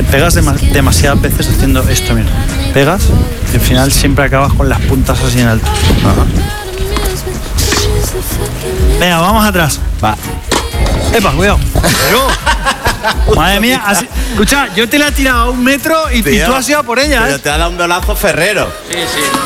pegas demasiadas veces haciendo esto, mira. Pegas y al final siempre acabas con las puntas así en alto. Ajá. Venga, vamos atrás. Va. Epa, cuidado. Madre mía, escucha, yo te la he tirado a 1 metro y tú has ido a por ella, Pero te ha dado un golazo Ferrero. Sí.